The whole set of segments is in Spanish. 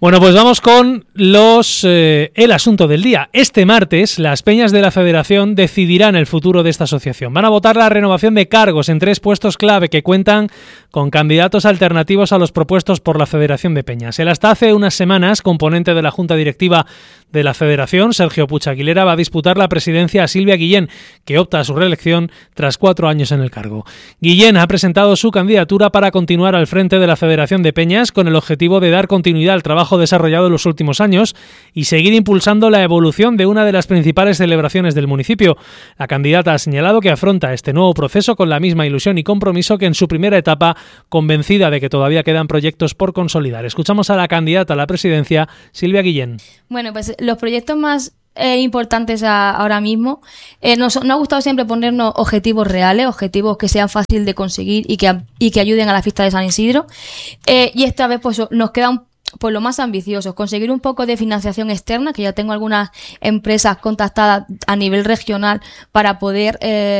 Bueno, pues vamos con el asunto del día. Este martes, las peñas de la Federación decidirán el futuro de esta asociación. Van a votar la renovación de cargos en 3 puestos clave que cuentan con candidatos alternativos a los propuestos por la Federación de Peñas. El hasta hace unas semanas componente de la Junta Directiva de la Federación, Sergio Puig Aguilera, va a disputar la presidencia a Silvia Guillén, que opta a su reelección tras 4 años en el cargo. Guillén ha presentado su candidatura para continuar al frente de la Federación de Peñas con el objetivo de dar continuidad al trabajo desarrollado en los últimos años y seguir impulsando la evolución de una de las principales celebraciones del municipio. La candidata ha señalado que afronta este nuevo proceso con la misma ilusión y compromiso que en su primera etapa, convencida de que todavía quedan proyectos por consolidar. Escuchamos a la candidata a la presidencia, Silvia Guillén. Bueno, pues los proyectos más importantes ahora mismo, nos ha gustado siempre ponernos objetivos reales, objetivos que sean fáciles de conseguir y que ayuden a la fiesta de San Isidro. Y esta vez pues nos queda lo más ambicioso, conseguir un poco de financiación externa, que ya tengo algunas empresas contactadas a nivel regional para poder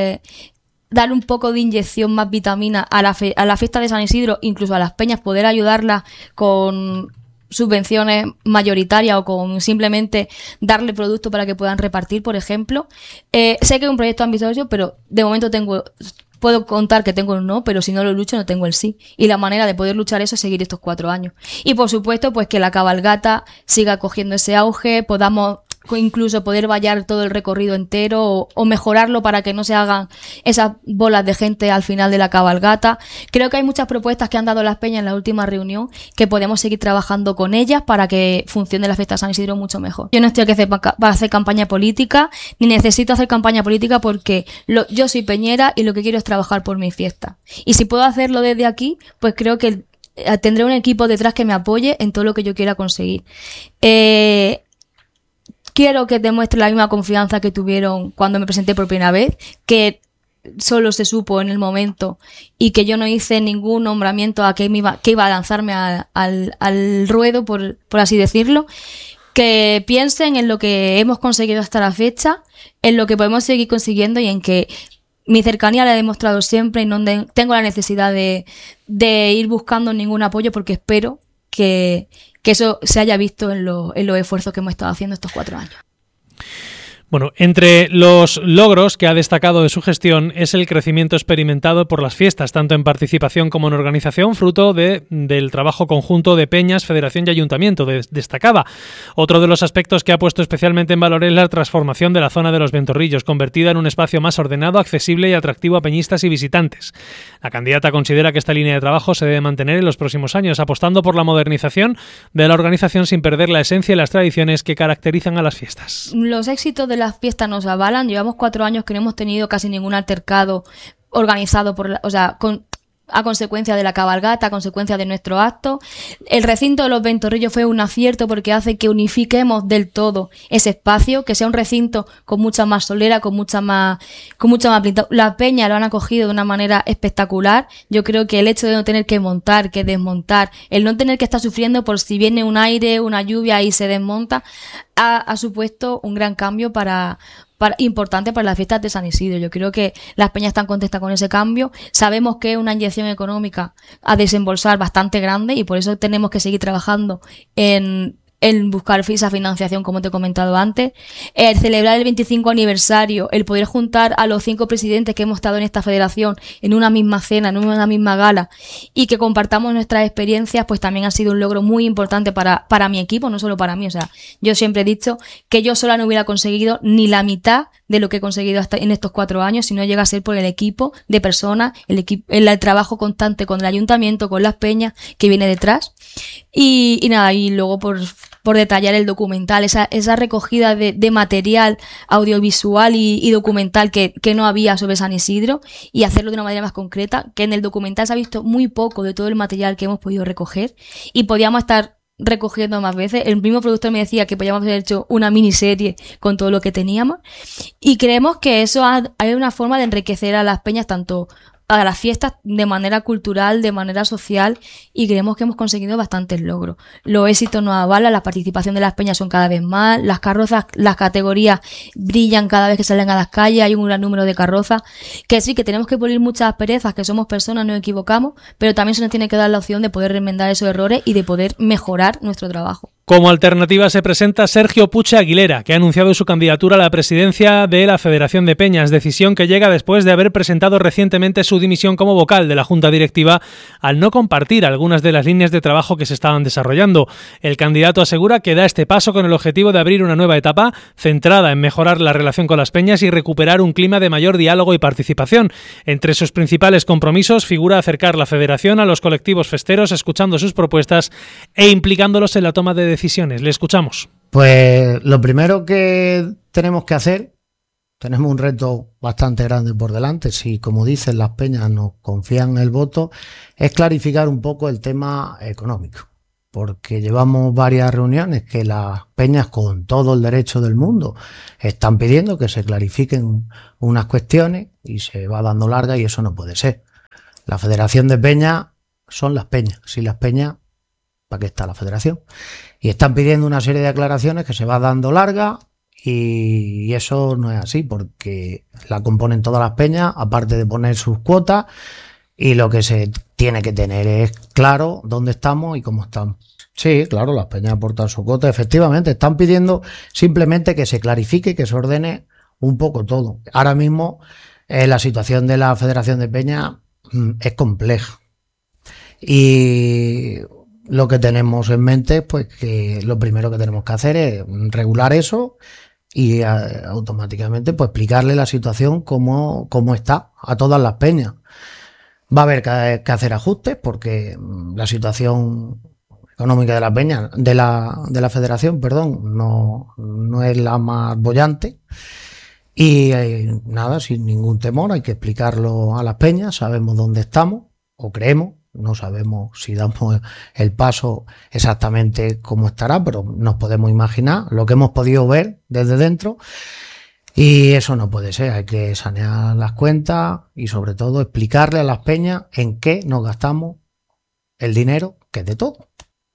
dar un poco de inyección, más vitamina a la fiesta de San Isidro, incluso a las peñas, poder ayudarlas con subvenciones mayoritarias o con simplemente darle producto para que puedan repartir, por ejemplo. Sé que es un proyecto ambicioso, pero de momento puedo contar que tengo un no, pero si no lo lucho no tengo el sí. Y la manera de poder luchar eso es seguir estos 4 años. Y por supuesto, pues que la cabalgata siga cogiendo ese auge, podamos incluso poder vallar todo el recorrido entero o mejorarlo para que no se hagan esas bolas de gente al final de la cabalgata. Creo que hay muchas propuestas que han dado las peñas en la última reunión que podemos seguir trabajando con ellas para que funcione la fiesta de San Isidro mucho mejor. Yo no estoy aquí para hacer campaña política, ni necesito hacer campaña política porque yo soy peñera y lo que quiero es trabajar por mi fiesta. Y si puedo hacerlo desde aquí, pues creo que tendré un equipo detrás que me apoye en todo lo que yo quiera conseguir. Quiero que demuestre la misma confianza que tuvieron cuando me presenté por primera vez, que solo se supo en el momento y que yo no hice ningún nombramiento a que iba a lanzarme al ruedo, por así decirlo. Que piensen en lo que hemos conseguido hasta la fecha, en lo que podemos seguir consiguiendo y en que mi cercanía la he demostrado siempre y no tengo la necesidad de ir buscando ningún apoyo porque espero que eso se haya visto en los esfuerzos que hemos estado haciendo estos 4 años. Bueno, entre los logros que ha destacado de su gestión es el crecimiento experimentado por las fiestas, tanto en participación como en organización, fruto del trabajo conjunto de peñas, federación y ayuntamiento, destacaba. Otro de los aspectos que ha puesto especialmente en valor es la transformación de la zona de los Ventorrillos, convertida en un espacio más ordenado, accesible y atractivo a peñistas y visitantes. La candidata considera que esta línea de trabajo se debe mantener en los próximos años, apostando por la modernización de la organización sin perder la esencia y las tradiciones que caracterizan a las fiestas. Los éxitos de las fiestas nos avalan. Llevamos 4 años que no hemos tenido casi ningún altercado organizado a consecuencia de la cabalgata, a consecuencia de nuestro acto. El recinto de los Ventorrillos fue un acierto porque hace que unifiquemos del todo ese espacio, que sea un recinto con mucha más solera, con mucha más pinta. Las peñas lo han acogido de una manera espectacular. Yo creo que el hecho de no tener que montar, que desmontar, el no tener que estar sufriendo por si viene un aire, una lluvia y se desmonta, ha supuesto un gran cambio importante para las fiestas de San Isidro. Yo creo que las peñas están contentas con ese cambio. Sabemos que es una inyección económica a desembolsar bastante grande y por eso tenemos que seguir trabajando en buscar esa financiación, como te he comentado antes. El celebrar el 25 aniversario, el poder juntar a los 5 presidentes que hemos estado en esta federación en una misma cena, en una misma gala y que compartamos nuestras experiencias, pues también ha sido un logro muy importante para mi equipo, no solo para mí. O sea, yo siempre he dicho que yo sola no hubiera conseguido ni la mitad de lo que he conseguido hasta en estos 4 años si no llega a ser por el equipo de personas, el trabajo constante con el ayuntamiento, con las peñas que viene detrás. Y nada, y luego por detallar el documental, esa recogida de material audiovisual y documental que no había sobre San Isidro y hacerlo de una manera más concreta, que en el documental se ha visto muy poco de todo el material que hemos podido recoger y podíamos estar recogiendo más veces. El mismo productor me decía que podíamos haber hecho una miniserie con todo lo que teníamos y creemos que eso hay una forma de enriquecer a las peñas tanto a las fiestas de manera cultural, de manera social y creemos que hemos conseguido bastantes logros. Los éxitos nos avalan, la participación de las peñas son cada vez más, las carrozas, las categorías brillan cada vez que salen a las calles, hay un gran número de carrozas, que sí, que tenemos que pulir muchas asperezas, que somos personas, nos equivocamos, pero también se nos tiene que dar la opción de poder remendar esos errores y de poder mejorar nuestro trabajo. Como alternativa se presenta Sergio Puche Aguilera, que ha anunciado su candidatura a la presidencia de la Federación de Peñas, decisión que llega después de haber presentado recientemente su dimisión como vocal de la Junta Directiva al no compartir algunas de las líneas de trabajo que se estaban desarrollando. El candidato asegura que da este paso con el objetivo de abrir una nueva etapa centrada en mejorar la relación con las peñas y recuperar un clima de mayor diálogo y participación. Entre sus principales compromisos figura acercar la Federación a los colectivos festeros, escuchando sus propuestas e implicándolos en la toma de decisiones. Le escuchamos. Pues lo primero que tenemos que hacer, tenemos un reto bastante grande por delante, si como dicen las peñas nos confían el voto, es clarificar un poco el tema económico, porque llevamos varias reuniones que las peñas, con todo el derecho del mundo, están pidiendo que se clarifiquen unas cuestiones y se va dando larga, y eso no puede ser. La Federación de Peñas son las peñas, si las peñas, ¿para qué está la Federación? Y están pidiendo una serie de aclaraciones que se va dando larga, y eso no es así, porque la componen todas las peñas, aparte de poner sus cuotas, y lo que se tiene que tener es claro dónde estamos y cómo estamos. Sí, claro, las peñas aportan su cuota, efectivamente, están pidiendo simplemente que se clarifique y que se ordene un poco todo. Ahora mismo la situación de la Federación de Peñas es compleja, y lo que tenemos en mente es pues que lo primero que tenemos que hacer es regular eso y automáticamente pues explicarle la situación cómo está a todas las peñas. Va a haber que hacer ajustes porque la situación económica de la peña, de la Federación, perdón, no es la más boyante. Y nada, sin ningún temor, hay que explicarlo a las peñas, sabemos dónde estamos, o creemos. No sabemos si damos el paso exactamente cómo estará, pero nos podemos imaginar lo que hemos podido ver desde dentro, y eso no puede ser. Hay que sanear las cuentas y sobre todo explicarle a las peñas en qué nos gastamos el dinero, que es de todo.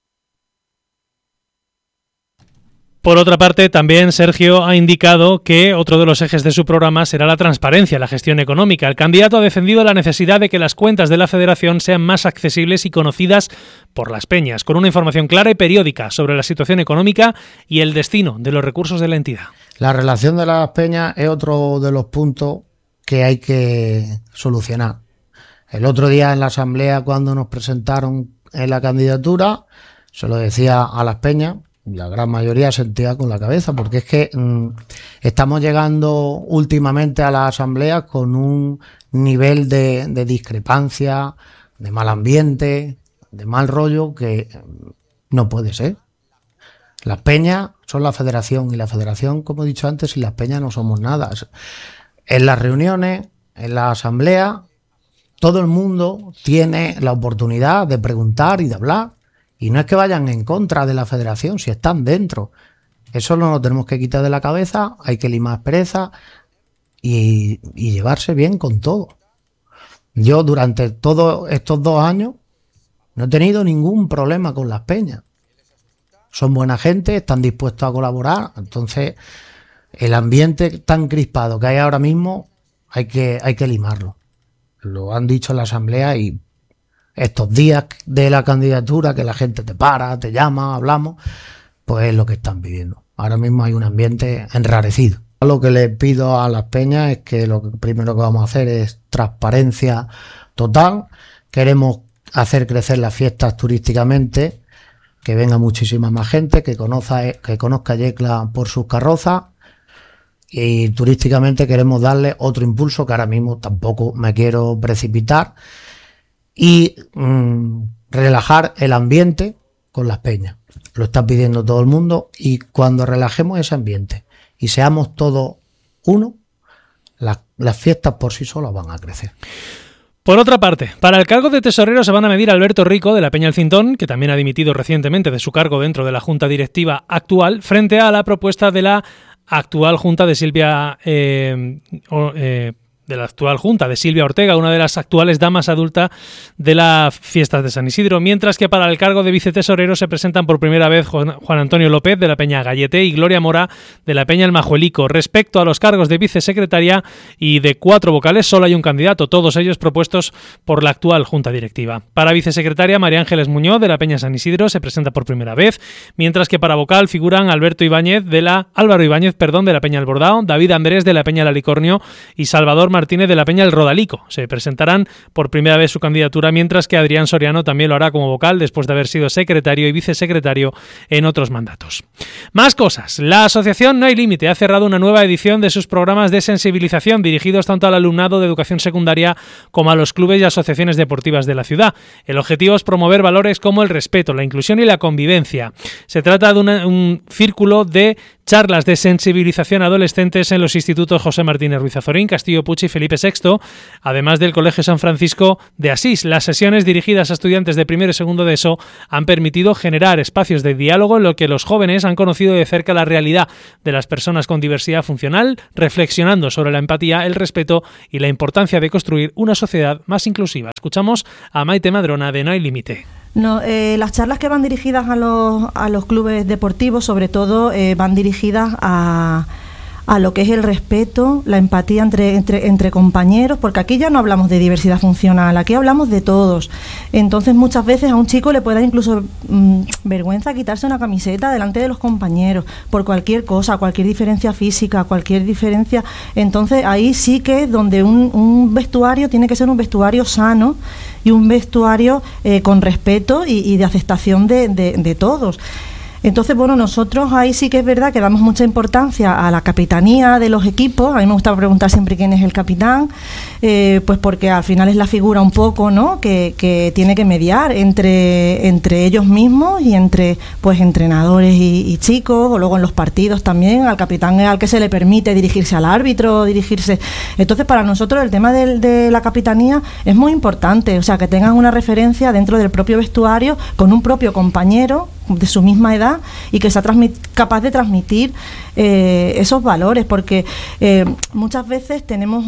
Por otra parte, también Sergio ha indicado que otro de los ejes de su programa será la transparencia, la gestión económica. El candidato ha defendido la necesidad de que las cuentas de la Federación sean más accesibles y conocidas por las peñas, con una información clara y periódica sobre la situación económica y el destino de los recursos de la entidad. La relación de las peñas es otro de los puntos que hay que solucionar. El otro día en la asamblea, cuando nos presentaron en la candidatura, se lo decía a las peñas, la gran mayoría sentía con la cabeza, porque es que estamos llegando últimamente a las asambleas con un nivel de discrepancia, de mal ambiente, de mal rollo, que no puede ser. Las peñas son la Federación, y la Federación, como he dicho antes, y las peñas no somos nada. En las reuniones, en la asamblea, todo el mundo tiene la oportunidad de preguntar y de hablar. Y no es que vayan en contra de la Federación, si están dentro. Eso no lo tenemos que quitar de la cabeza, hay que limar pereza y llevarse bien con todo. Yo durante todos estos 2 años no he tenido ningún problema con las peñas. Son buena gente, están dispuestos a colaborar. Entonces, el ambiente tan crispado que hay ahora mismo hay que limarlo. Lo han dicho en la asamblea, y estos días de la candidatura, que la gente te para, te llama, hablamos, pues es lo que están pidiendo. Ahora mismo hay un ambiente enrarecido. Lo que les pido a las peñas es que lo primero que vamos a hacer es transparencia total. Queremos hacer crecer las fiestas turísticamente, que venga muchísima más gente, que conozca Yecla por sus carrozas, y turísticamente queremos darle otro impulso, que ahora mismo tampoco me quiero precipitar, y relajar el ambiente con las peñas. Lo está pidiendo todo el mundo, y cuando relajemos ese ambiente y seamos todos uno, las fiestas por sí solas van a crecer. Por otra parte, para el cargo de tesorero se van a medir Alberto Rico, de la Peña El Cintón, que también ha dimitido recientemente de su cargo dentro de la Junta Directiva actual, frente a la propuesta de la actual Junta de Silvia de la actual Junta, de Silvia Ortega, una de las actuales damas adultas de las fiestas de San Isidro, mientras que para el cargo de vicetesorero se presentan por primera vez Juan Antonio López de la Peña Gallete y Gloria Mora de la Peña El Majuelico. Respecto a los cargos de vicesecretaria y de 4 vocales, solo hay un candidato, todos ellos propuestos por la actual Junta Directiva. Para vicesecretaria, María Ángeles Muñoz de la Peña San Isidro se presenta por primera vez, mientras que para vocal figuran Álvaro Ibáñez de la Peña El Bordao, David Andrés de la Peña El Alicornio y Salvador Martínez de la Peña El Rodalico. Se presentarán por primera vez su candidatura, mientras que Adrián Soriano también lo hará como vocal después de haber sido secretario y vicesecretario en otros mandatos. Más cosas. La asociación No Hay Límite ha cerrado una nueva edición de sus programas de sensibilización dirigidos tanto al alumnado de educación secundaria como a los clubes y asociaciones deportivas de la ciudad. El objetivo es promover valores como el respeto, la inclusión y la convivencia. Se trata de un círculo de charlas de sensibilización a adolescentes en los institutos José Martínez Ruiz Azorín, Castillo Puig y Felipe VI, además del Colegio San Francisco de Asís. Las sesiones dirigidas a estudiantes de primero y segundo de ESO han permitido generar espacios de diálogo en los que los jóvenes han conocido de cerca la realidad de las personas con diversidad funcional, reflexionando sobre la empatía, el respeto y la importancia de construir una sociedad más inclusiva. Escuchamos a Maite Madrona de No Hay Límite. No, las charlas que van dirigidas a los clubes deportivos, sobre todo, van dirigidas a lo que es el respeto, la empatía entre compañeros, porque aquí ya no hablamos de diversidad funcional, aquí hablamos de todos. Entonces muchas veces a un chico le puede dar incluso vergüenza quitarse una camiseta delante de los compañeros, por cualquier cosa, cualquier diferencia física, cualquier diferencia. Entonces ahí sí que es donde un vestuario tiene que ser un vestuario sano y un vestuario con respeto y de aceptación de todos. Entonces, bueno, nosotros ahí sí que es verdad que damos mucha importancia a la capitanía de los equipos. A mí me gusta preguntar siempre quién es el capitán, pues porque al final es la figura un poco, ¿no?, que tiene que mediar entre ellos mismos y entre pues entrenadores y chicos, o luego en los partidos también. Al capitán es al que se le permite dirigirse al árbitro, dirigirse. Entonces, para nosotros el tema de la capitanía es muy importante, o sea, que tengan una referencia dentro del propio vestuario con un propio compañero de su misma edad y que sea capaz de transmitir esos valores, porque muchas veces tenemos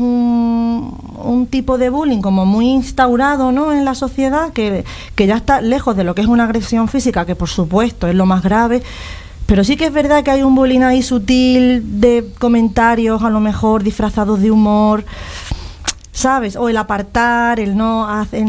un tipo de bullying como muy instaurado, ¿no?, en la sociedad, que ya está lejos de lo que es una agresión física, que por supuesto es lo más grave. Pero sí que es verdad que hay un bullying ahí sutil de comentarios a lo mejor disfrazados de humor, ¿sabes? O el apartar, el no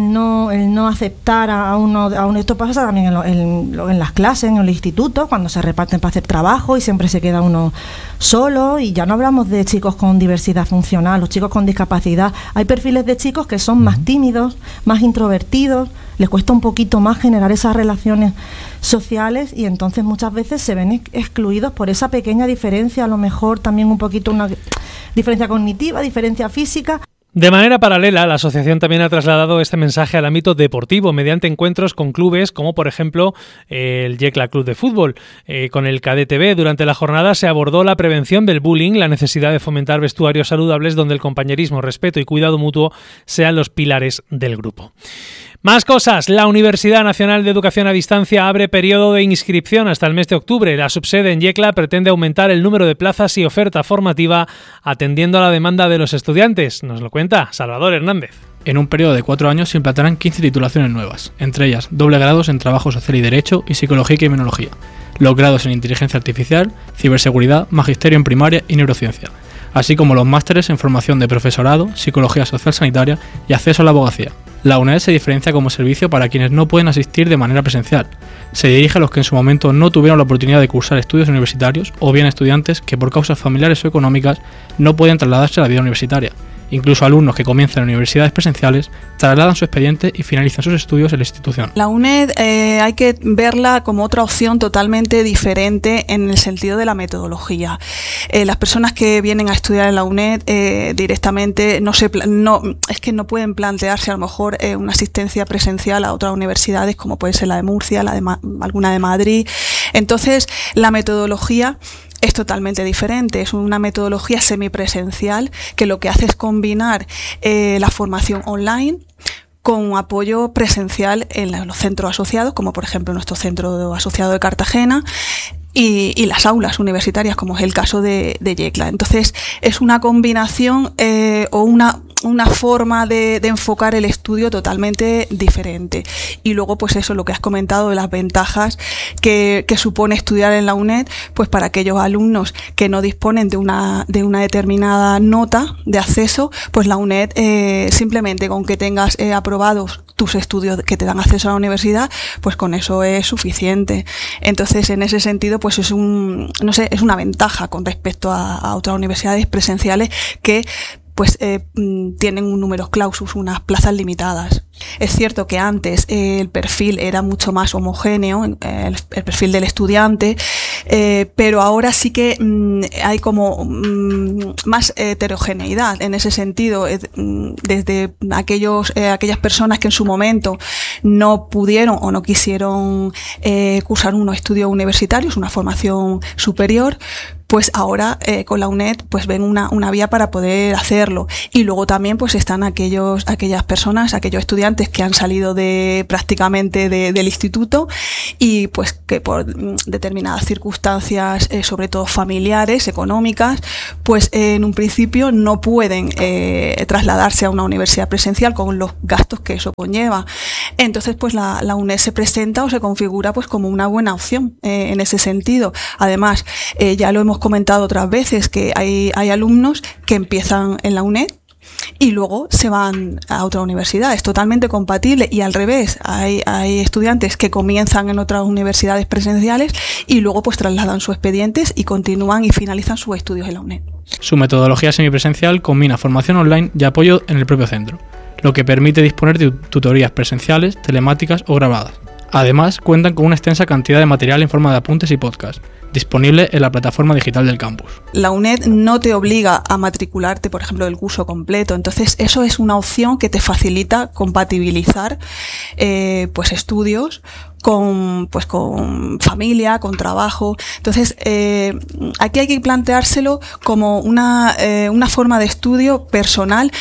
aceptar a uno. Esto pasa también en las clases, en el instituto, cuando se reparten para hacer trabajo y siempre se queda uno solo. Y ya no hablamos de chicos con diversidad funcional, los chicos con discapacidad. Hay perfiles de chicos que son más tímidos, más introvertidos, les cuesta un poquito más generar esas relaciones sociales y entonces muchas veces se ven excluidos por esa pequeña diferencia, a lo mejor también un poquito una diferencia cognitiva, diferencia física. De manera paralela, la asociación también ha trasladado este mensaje al ámbito deportivo mediante encuentros con clubes como, por ejemplo, el Yecla Club de Fútbol. Con el KDTB, durante la jornada se abordó la prevención del bullying, la necesidad de fomentar vestuarios saludables donde el compañerismo, respeto y cuidado mutuo sean los pilares del grupo. Más cosas. La Universidad Nacional de Educación a Distancia abre periodo de inscripción hasta el mes de octubre. La subsede en Yecla pretende aumentar el número de plazas y oferta formativa atendiendo a la demanda de los estudiantes. Nos lo cuenta Salvador Hernández. En un periodo de 4 años se implantarán 15 titulaciones nuevas, entre ellas doble grados en Trabajo Social y Derecho y Psicología y Criminología, los grados en Inteligencia Artificial, Ciberseguridad, Magisterio en Primaria y Neurociencia, así como los másteres en Formación de Profesorado, Psicología Social Sanitaria y Acceso a la Abogacía. La UNED se diferencia como servicio para quienes no pueden asistir de manera presencial. Se dirige a los que en su momento no tuvieron la oportunidad de cursar estudios universitarios o bien estudiantes que por causas familiares o económicas no pueden trasladarse a la vida universitaria. Incluso alumnos que comienzan en universidades presenciales trasladan su expediente y finalizan sus estudios en la institución. La UNED hay que verla como otra opción totalmente diferente en el sentido de la metodología. Las personas que vienen a estudiar en la UNED directamente es que no pueden plantearse a lo mejor una asistencia presencial a otras universidades como puede ser la de Murcia, alguna de Madrid. Entonces, la metodología es totalmente diferente, es una metodología semipresencial que lo que hace es combinar la formación online con apoyo presencial en los centros asociados, como por ejemplo nuestro centro asociado de Cartagena, y las aulas universitarias, como es el caso de Yecla. Entonces, es una combinación o una forma de enfocar el estudio totalmente diferente. Y luego, pues eso, lo que has comentado de las ventajas que supone estudiar en la UNED, pues para aquellos alumnos que no disponen de una determinada nota de acceso, pues la UNED, simplemente con que tengas aprobados tus estudios que te dan acceso a la universidad, pues con eso es suficiente. Entonces, en ese sentido, pues es es una ventaja con respecto a otras universidades presenciales que pues tienen un número clausus, unas plazas limitadas. Es cierto que antes el perfil era mucho más homogéneo, el perfil del estudiante, pero ahora sí que hay como más heterogeneidad en ese sentido, desde aquellas personas que en su momento no pudieron o no quisieron cursar unos estudios universitarios, una formación superior, pues ahora con la UNED pues ven una vía para poder hacerlo. Y luego también pues están aquellas personas, aquellos estudiantes que han salido prácticamente del instituto y pues que por determinadas circunstancias, sobre todo familiares, económicas, pues en un principio no pueden trasladarse a una universidad presencial con los gastos que eso conlleva. Entonces pues la UNED se presenta o se configura pues como una buena opción en ese sentido. Además, ya lo hemos comentado otras veces que hay alumnos que empiezan en la UNED y luego se van a otra universidad. Es totalmente compatible, y al revés, hay estudiantes que comienzan en otras universidades presenciales y luego pues trasladan sus expedientes y continúan y finalizan sus estudios en la UNED. Su metodología semipresencial combina formación online y apoyo en el propio centro, lo que permite disponer de tutorías presenciales, telemáticas o grabadas. Además, cuentan con una extensa cantidad de material en forma de apuntes y podcast, disponible en la plataforma digital del campus. La UNED no te obliga a matricularte, por ejemplo, del curso completo. Entonces, eso es una opción que te facilita compatibilizar pues estudios con familia, con trabajo. Entonces, aquí hay que planteárselo como una forma de estudio personal,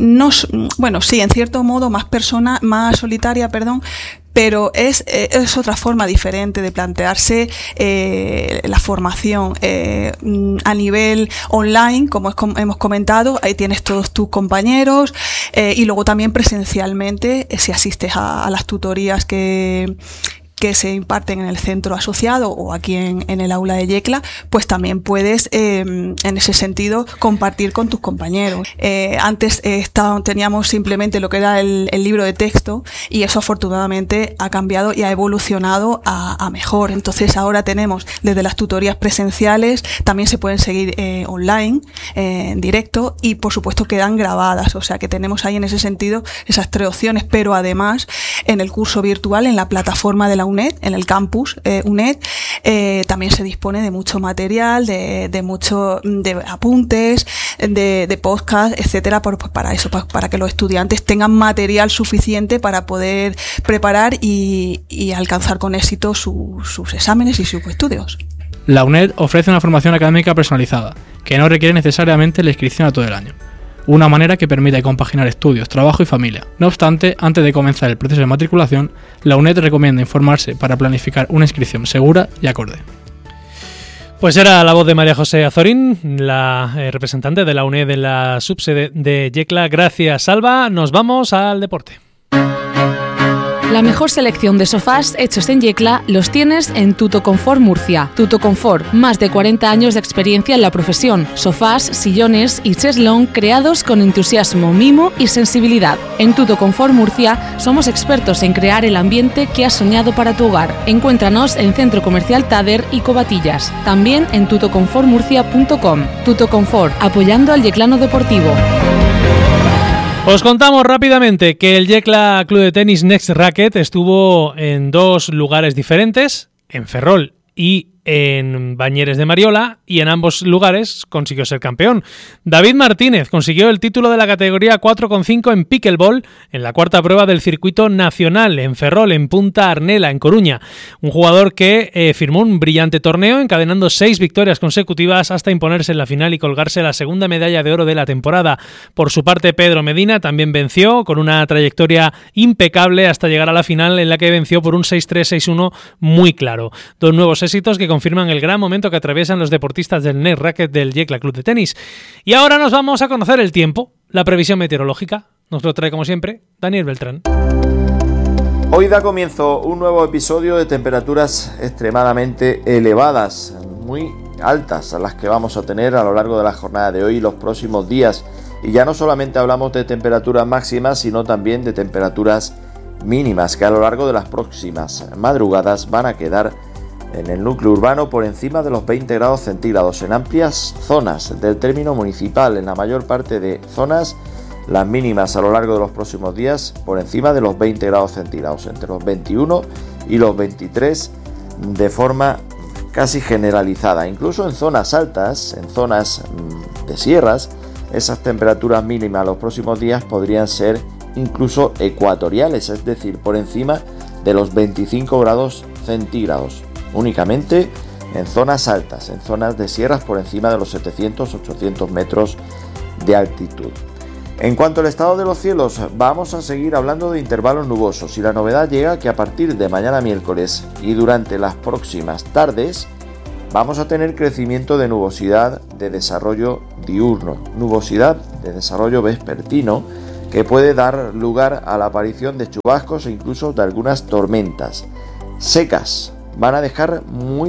sí, en cierto modo más solitaria, pero es otra forma diferente de plantearse la formación a nivel online, como hemos comentado. Ahí tienes todos tus compañeros y luego también presencialmente, si asistes a las tutorías que se imparten en el centro asociado o aquí en el aula de Yecla, pues también puedes en ese sentido compartir con tus compañeros. Antes teníamos simplemente lo que era el libro de texto, y eso afortunadamente ha cambiado y ha evolucionado a mejor. Entonces ahora tenemos desde las tutorías presenciales, también se pueden seguir online, en directo, y por supuesto quedan grabadas. O sea que tenemos ahí en ese sentido esas tres opciones, pero además en el curso virtual, en la plataforma de la UNED, en el campus UNED, también se dispone de mucho material, de apuntes, de podcast, etcétera, para que los estudiantes tengan material suficiente para poder preparar y alcanzar con éxito sus exámenes y sus estudios. La UNED ofrece una formación académica personalizada, que no requiere necesariamente la inscripción a todo el año. Una manera que permite compaginar estudios, trabajo y familia. No obstante, antes de comenzar el proceso de matriculación, la UNED recomienda informarse para planificar una inscripción segura y acorde. Pues era la voz de María José Azorín, la representante de la UNED en la subsede de Yecla. Gracias, Alba. Nos vamos al deporte. La mejor selección de sofás hechos en Yecla los tienes en Tutoconfort Murcia. Tutoconfort, más de 40 años de experiencia en la profesión. Sofás, sillones y cheslón creados con entusiasmo, mimo y sensibilidad. En Tutoconfort Murcia somos expertos en crear el ambiente que has soñado para tu hogar. Encuéntranos en Centro Comercial Tader y Covatillas. También en tutoconfortmurcia.com. Tutoconfort, apoyando al yeclano deportivo. Os contamos rápidamente que el Yecla Club de Tenis Next Racket estuvo en dos lugares diferentes, en Ferrol y en Bañeres de Mariola, y en ambos lugares consiguió ser campeón. David Martínez consiguió el título de la categoría 4,5 en pickleball en la cuarta prueba del circuito nacional en Ferrol, en Punta Arnela, en Coruña. Un jugador que firmó un brillante torneo, encadenando 6 victorias consecutivas hasta imponerse en la final y colgarse la segunda medalla de oro de la temporada. Por su parte, Pedro Medina también venció, con una trayectoria impecable hasta llegar a la final, en la que venció por un 6-3, 6-1 muy claro. Dos nuevos éxitos que confirman el gran momento que atraviesan los deportistas del Net Racket del Yecla Club de Tenis. Y ahora nos vamos a conocer el tiempo, la previsión meteorológica. Nos lo trae, como siempre, Daniel Beltrán. Hoy da comienzo un nuevo episodio de temperaturas extremadamente elevadas, muy altas, a las que vamos a tener a lo largo de la jornada de hoy y los próximos días. Y ya no solamente hablamos de temperaturas máximas, sino también de temperaturas mínimas, que a lo largo de las próximas madrugadas van a quedar en el núcleo urbano por encima de los 20 grados centígrados en amplias zonas del término municipal. En la mayor parte de zonas, las mínimas a lo largo de los próximos días por encima de los 20 grados centígrados, entre los 21 y los 23 de forma casi generalizada. Incluso en zonas altas, en zonas de sierras, esas temperaturas mínimas los próximos días podrían ser incluso ecuatoriales, es decir, por encima de los 25 grados centígrados. Únicamente en zonas altas, en zonas de sierras por encima de los 700-800 metros de altitud. En cuanto al estado de los cielos, vamos a seguir hablando de intervalos nubosos y la novedad llega que a partir de mañana miércoles y durante las próximas tardes vamos a tener crecimiento de nubosidad de desarrollo diurno, nubosidad de desarrollo vespertino, que puede dar lugar a la aparición de chubascos e incluso de algunas tormentas secas. Van a dejar muy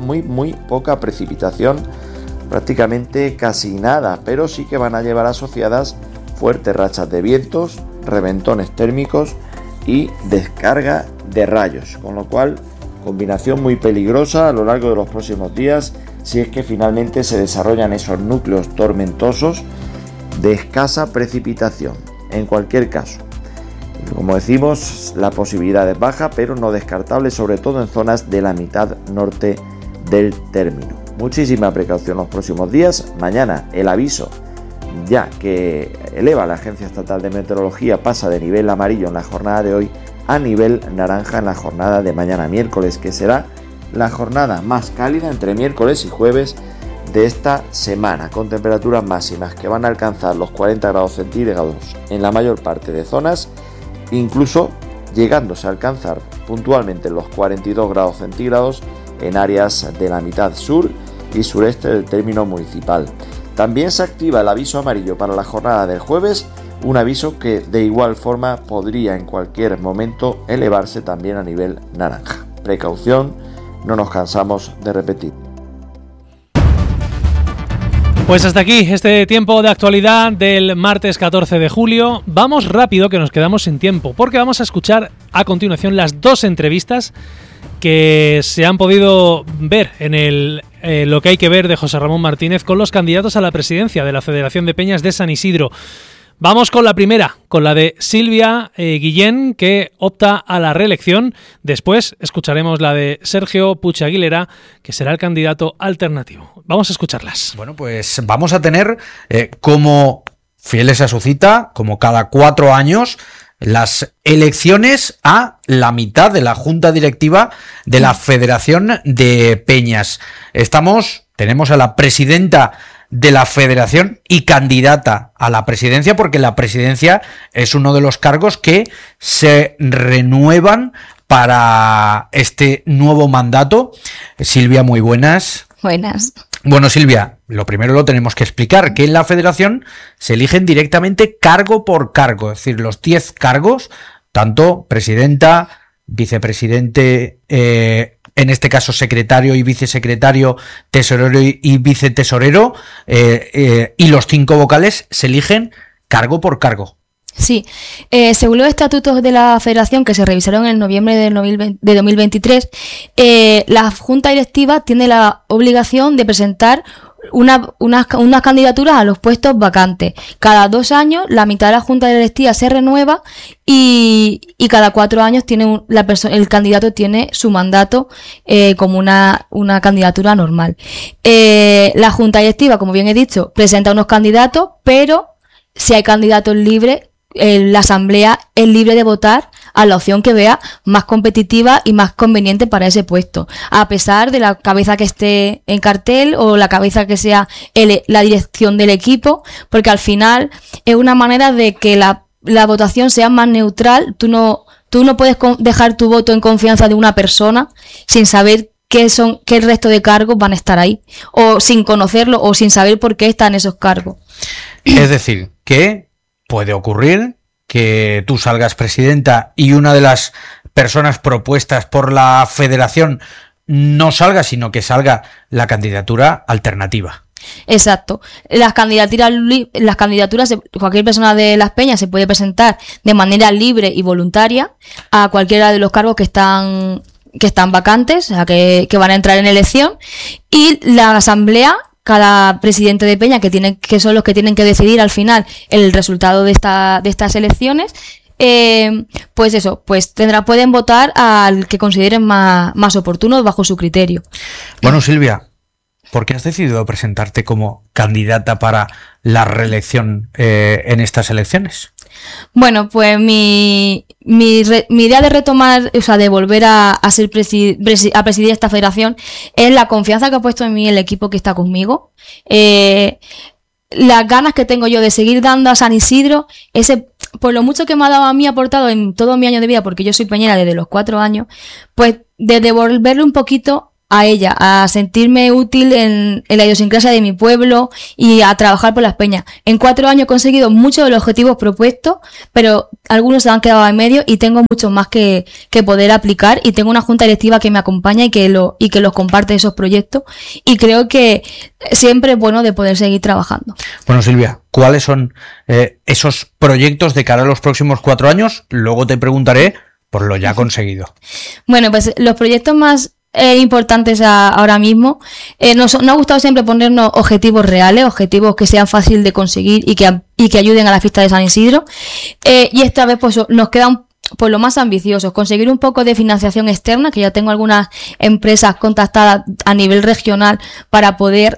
poca precipitación, prácticamente casi nada, pero sí que van a llevar asociadas fuertes rachas de vientos, reventones térmicos y descarga de rayos, con lo cual combinación muy peligrosa a lo largo de los próximos días si es que finalmente se desarrollan esos núcleos tormentosos de escasa precipitación. En cualquier caso, como decimos, la posibilidad es baja, pero no descartable, sobre todo en zonas de la mitad norte del término. Muchísima precaución los próximos días. Mañana el aviso, ya que eleva la Agencia Estatal de Meteorología, pasa de nivel amarillo en la jornada de hoy a nivel naranja en la jornada de mañana miércoles, que será la jornada más cálida entre miércoles y jueves de esta semana, con temperaturas máximas que van a alcanzar los 40 grados centígrados en la mayor parte de zonas, incluso llegándose a alcanzar puntualmente los 42 grados centígrados en áreas de la mitad sur y sureste del término municipal. También se activa el aviso amarillo para la jornada del jueves, un aviso que de igual forma podría en cualquier momento elevarse también a nivel naranja. Precaución, no nos cansamos de repetir. Pues hasta aquí este tiempo de actualidad del martes 14 de julio. Vamos rápido, que nos quedamos sin tiempo, porque vamos a escuchar a continuación las dos entrevistas que se han podido ver en lo que hay que ver de José Ramón Martínez con los candidatos a la presidencia de la Federación de Peñas de San Isidro. Vamos con la primera, con la de Silvia Guillén, que opta a la reelección. Después escucharemos la de Sergio Puig Aguilera, que será el candidato alternativo. Vamos a escucharlas. Bueno, pues vamos a tener, como fieles a su cita, como cada 4 años, las elecciones a la mitad de la Junta Directiva de la Federación de Peñas. Tenemos a la presidenta de la Federación y candidata a la presidencia, porque la presidencia es uno de los cargos que se renuevan para este nuevo mandato. Silvia, muy buenas. Buenas. Bueno, Silvia, lo primero lo tenemos que explicar, que en la Federación se eligen directamente cargo por cargo, es decir, los 10 cargos, tanto presidenta, vicepresidente, en este caso secretario y vicesecretario, tesorero y vicetesorero, y los 5 vocales se eligen cargo por cargo. Sí, según los estatutos de la Federación que se revisaron en noviembre de 2023, la Junta Directiva tiene la obligación de presentar unas candidaturas a los puestos vacantes. Cada 2 años la mitad de la Junta Directiva se renueva y cada 4 años el candidato tiene su mandato como una candidatura normal. La Junta Directiva, como bien he dicho, presenta unos candidatos, pero si hay candidatos libres, la Asamblea es libre de votar a la opción que vea más competitiva y más conveniente para ese puesto, a pesar de la cabeza que esté en cartel o la cabeza que sea la dirección del equipo, porque al final es una manera de que la votación sea más neutral. Tú no puedes dejar tu voto en confianza de una persona sin saber qué el resto de cargos van a estar ahí, o sin conocerlo o sin saber por qué están esos cargos. Es decir, que puede ocurrir que tú salgas presidenta y una de las personas propuestas por la federación no salga, sino que salga la candidatura alternativa. Exacto. Las candidaturas, cualquier persona de Las Peñas se puede presentar de manera libre y voluntaria a cualquiera de los cargos que están vacantes, o sea, que van a entrar en elección, y la asamblea, cada presidente de peña que son los que tienen que decidir al final el resultado de estas elecciones, pueden votar al que consideren más oportuno bajo su criterio. Bueno, Silvia, ¿por qué has decidido presentarte como candidata para la reelección en estas elecciones? Bueno, pues mi idea de retomar, o sea, de volver a presidir esta federación es la confianza que ha puesto en mí el equipo que está conmigo, las ganas que tengo yo de seguir dando a San Isidro, por lo mucho que me ha dado a mí, aportado en todo mi año de vida, porque yo soy peñera desde los 4 años, pues de devolverle un poquito a ella, a sentirme útil en la idiosincrasia de mi pueblo y a trabajar por Las Peñas. En 4 años he conseguido muchos de los objetivos propuestos, pero algunos se han quedado en medio y tengo muchos más que poder aplicar, y tengo una junta directiva que me acompaña y que los comparte esos proyectos, y creo que siempre es bueno de poder seguir trabajando. Bueno, Silvia, ¿cuáles son esos proyectos de cara a los próximos 4 años? Luego te preguntaré por lo ya conseguido. Bueno, pues los proyectos más importantes ahora mismo, nos ha gustado siempre ponernos objetivos reales, objetivos que sean fáciles de conseguir y que ayuden a la fiesta de San Isidro, y esta vez pues nos quedan pues lo más ambiciosos, conseguir un poco de financiación externa, que ya tengo algunas empresas contactadas a nivel regional para poder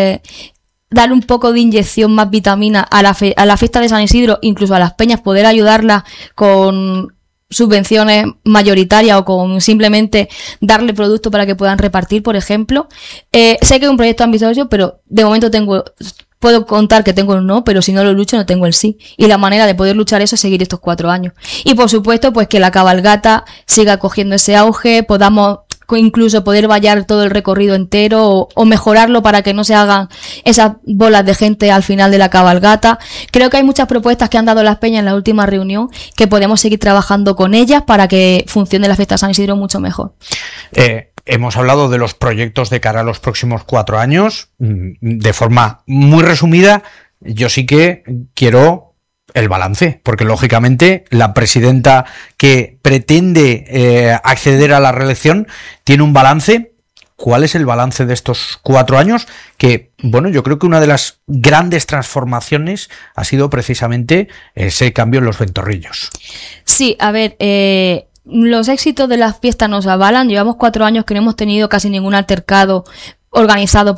dar un poco de inyección, más vitamina a la fiesta de San Isidro, incluso a Las Peñas, poder ayudarlas con subvenciones mayoritarias o con simplemente darle productos para que puedan repartir, por ejemplo. Sé que es un proyecto ambicioso, pero de momento puedo contar que tengo un no, pero si no lo lucho no tengo el sí. Y la manera de poder luchar eso es seguir estos 4 años. Y por supuesto, pues que la cabalgata siga cogiendo ese auge, podamos incluso poder vallar todo el recorrido entero o mejorarlo para que no se hagan esas bolas de gente al final de la cabalgata. Creo que hay muchas propuestas que han dado Las Peñas en la última reunión que podemos seguir trabajando con ellas para que funcione la fiesta de San Isidro mucho mejor. Hemos hablado de los proyectos de cara a los próximos 4 años de forma muy resumida. Yo sí que quiero el balance, porque lógicamente la presidenta que pretende acceder a la reelección tiene un balance. ¿Cuál es el balance de estos 4 años? Que, bueno, yo creo que una de las grandes transformaciones ha sido precisamente ese cambio en los ventorrillos. Sí, a ver, los éxitos de las fiestas nos avalan. Llevamos 4 años que no hemos tenido casi ningún altercado organizado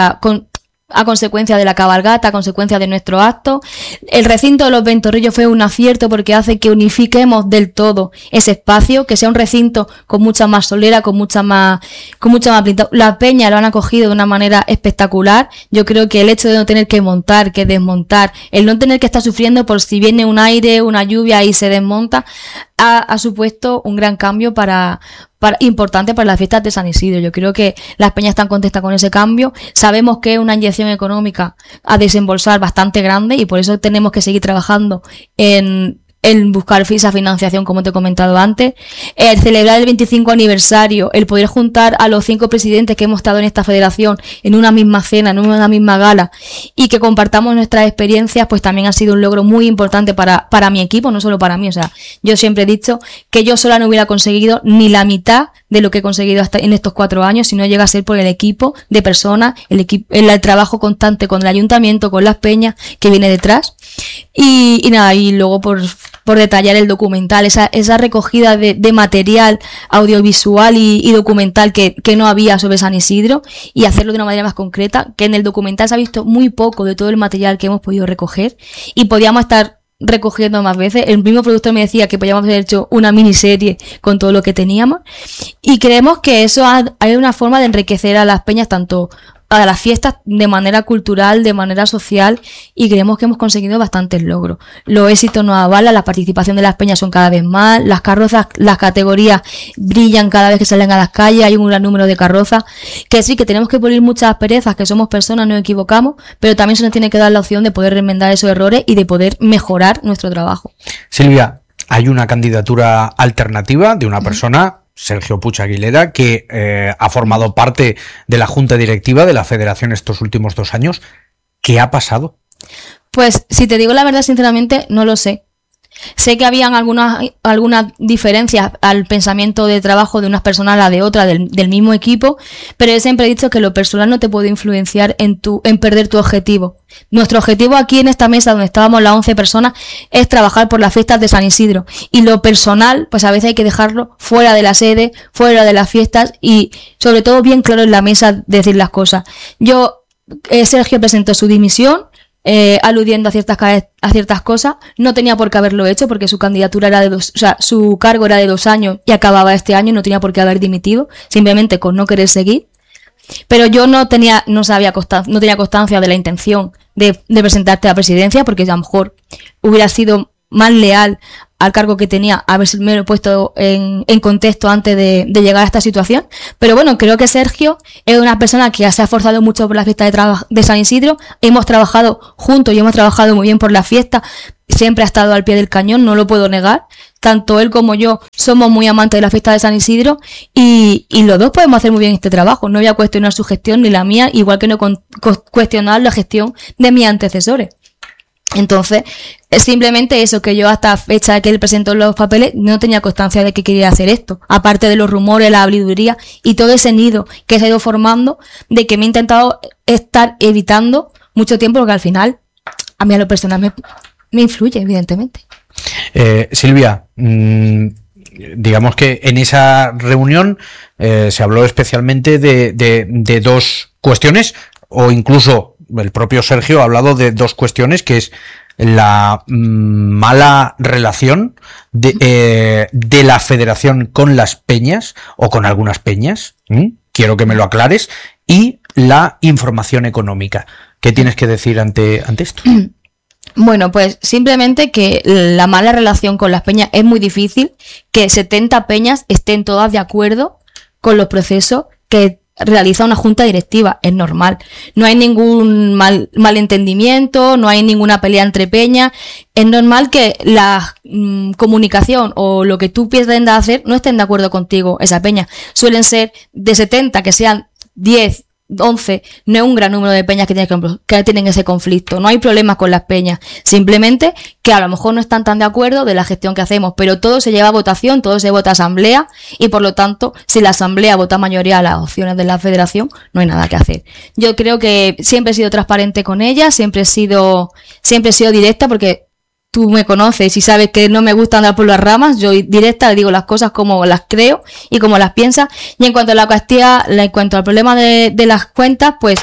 a consecuencia de la cabalgata, a consecuencia de nuestro acto. El recinto de los Ventorrillos fue un acierto porque hace que unifiquemos del todo ese espacio, que sea un recinto con mucha más solera, con mucha más pinta. La peña lo han acogido de una manera espectacular. Yo creo que el hecho de no tener que montar, que desmontar, el no tener que estar sufriendo por si viene un aire, una lluvia y se desmonta, ha supuesto un gran cambio importante para las fiestas de San Isidro. Yo creo que Las Peñas están contentas con ese cambio. Sabemos que es una inyección económica a desembolsar bastante grande y por eso tenemos que seguir trabajando en buscar esa financiación, como te he comentado antes. El celebrar el 25 aniversario, el poder juntar a los 5 presidentes que hemos estado en esta federación en una misma cena, en una misma gala, y que compartamos nuestras experiencias, pues también ha sido un logro muy importante para mi equipo, no solo para mí. O sea, yo siempre he dicho que yo sola no hubiera conseguido ni la mitad de lo que he conseguido hasta en estos 4 años si no llega a ser por el equipo de personas, el trabajo constante con el ayuntamiento, con Las Peñas que viene detrás. Y nada, y luego por detallar el documental, esa recogida de material audiovisual y documental que no había sobre San Isidro, y hacerlo de una manera más concreta, que en el documental se ha visto muy poco de todo el material que hemos podido recoger y podíamos estar recogiendo más veces. El mismo productor me decía que podíamos haber hecho una miniserie con todo lo que teníamos, y creemos que eso hay una forma de enriquecer a Las Peñas tanto las fiestas de manera cultural, de manera social, y creemos que hemos conseguido bastantes logros. Los éxitos nos avalan, la participación de las peñas son cada vez más, las carrozas, las categorías brillan cada vez que salen a las calles, hay un gran número de carrozas, que sí, que tenemos que pulir muchas asperezas, que somos personas, nos equivocamos, pero también se nos tiene que dar la opción de poder remendar esos errores y de poder mejorar nuestro trabajo. Silvia, hay una candidatura alternativa de una persona, Sergio Puig Aguilera, que ha formado parte de la junta directiva de la federación estos últimos 2 años. ¿Qué ha pasado? Pues, si te digo la verdad, sinceramente, no lo sé. Sé que habían algunas diferencias al pensamiento de trabajo de unas personas a la de otra del mismo equipo, pero yo siempre he dicho que lo personal no te puede influenciar en perder tu objetivo. Nuestro objetivo aquí en esta mesa donde estábamos las 11 personas es trabajar por las fiestas de San Isidro, y lo personal pues a veces hay que dejarlo fuera de la sede, fuera de las fiestas, y sobre todo bien claro en la mesa decir las cosas. Sergio presentó su dimisión, aludiendo a ciertas cosas. No tenía por qué haberlo hecho porque su candidatura era su cargo era de 2 años y acababa este año, no tenía por qué haber dimitido, simplemente con no querer seguir. Pero yo no tenía constancia de la intención de presentarte a la presidencia, porque a lo mejor hubiera sido más leal al cargo que tenía haberme lo puesto en contexto antes de llegar a esta situación. Pero bueno, creo que Sergio es una persona que se ha esforzado mucho por la fiesta de San Isidro. Hemos trabajado juntos y hemos trabajado muy bien por la fiesta. Siempre ha estado al pie del cañón, no lo puedo negar. Tanto él como yo somos muy amantes de la fiesta de San Isidro, y los dos podemos hacer muy bien este trabajo. No voy a cuestionar su gestión ni la mía, igual que no cuestionar la gestión de mis antecesores. Entonces, simplemente eso, que yo hasta fecha de que él presentó los papeles no tenía constancia de que quería hacer esto, aparte de los rumores, la habladuría y todo ese nido que se ha ido formando, de que me he intentado estar evitando mucho tiempo, porque al final a mí a lo personal me influye, evidentemente. Silvia, digamos que en esa reunión se habló especialmente de 2 cuestiones, o incluso el propio Sergio ha hablado de 2 cuestiones, que es la mala relación de la federación con las peñas, o con algunas peñas, quiero que me lo aclares, y la información económica. ¿Qué tienes que decir ante esto? Bueno, pues simplemente que la mala relación con las peñas es muy difícil, que 70 peñas estén todas de acuerdo con los procesos que realiza una junta directiva, es normal. No hay ningún malentendimiento, no hay ninguna pelea entre peñas. Es normal que la comunicación o lo que tú pretendas hacer no estén de acuerdo contigo esa peña. Suelen ser de 70, que sean 10, 11, no es un gran número de peñas que tienen ese conflicto. No hay problemas con las peñas, simplemente que a lo mejor no están tan de acuerdo de la gestión que hacemos, pero todo se lleva a votación, todo se vota a asamblea, y por lo tanto, si la asamblea vota mayoría a las opciones de la federación, no hay nada que hacer. Yo creo que siempre he sido transparente con ella, siempre he sido directa, porque tú me conoces y sabes que no me gusta andar por las ramas. Yo directa le digo las cosas como las creo y como las piensa. Y en cuanto a en cuanto al problema de las cuentas, pues